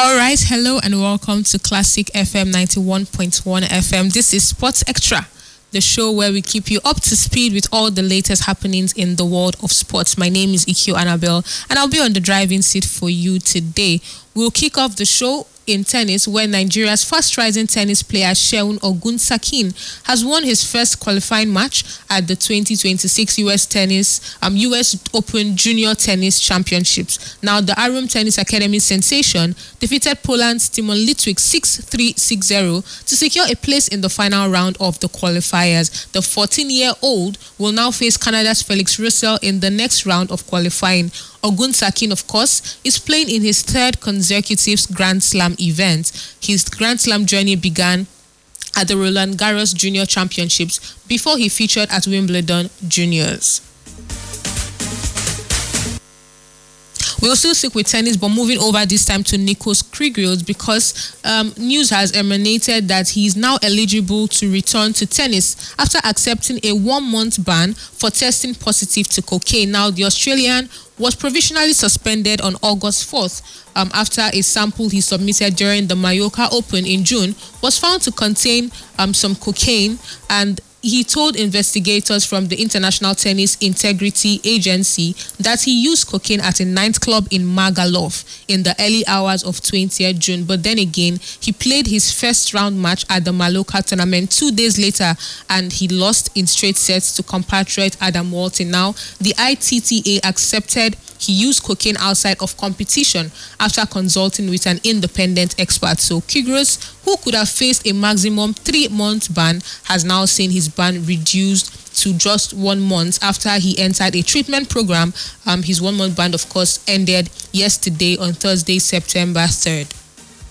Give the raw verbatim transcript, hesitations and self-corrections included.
All right, hello and welcome to Classic F M ninety-one point one F M. This is Sports Extra, the show where we keep you up to speed with all the latest happenings in the world of sports. My name is Ikio Annabelle, and I'll be on the driving seat for you today. We'll kick off the show in tennis, where Nigeria's fast-rising tennis player Seun Ogunsakin has won his first qualifying match at the twenty twenty-six U S Tennis um, U S Open Junior Tennis Championships. Now, the Arum Tennis Academy sensation defeated Poland's Timon Litwik six three, six zero to secure a place in the final round of the qualifiers. The fourteen-year-old will now face Canada's Felix Russell in the next round of qualifying. Ogunsakin, of course, is playing in his third consecutive Grand Slam event. His Grand Slam journey began at the Roland Garros Junior Championships before he featured at Wimbledon Juniors. We'll still stick with tennis, but moving over this time to Nikos Kyrgios, because um, news has emanated that he is now eligible to return to tennis after accepting a one-month ban for testing positive to cocaine. Now, the Australian was provisionally suspended on August fourth um, after a sample he submitted during the Mallorca Open in June was found to contain um, some cocaine, and he told investigators from the International Tennis Integrity Agency that he used cocaine at a nightclub in Magaluf in the early hours of twentieth June. But then again, he played his first round match at the Mallorca tournament two days later, and he lost in straight sets to compatriot Adam Walton. Now, the I T T A accepted he used cocaine outside of competition after consulting with an independent expert. So Kyrgios, who could have faced a maximum three-month ban, has now seen his ban reduced to just one month after he entered a treatment program. Um, his one-month ban, of course, ended yesterday on Thursday, September third.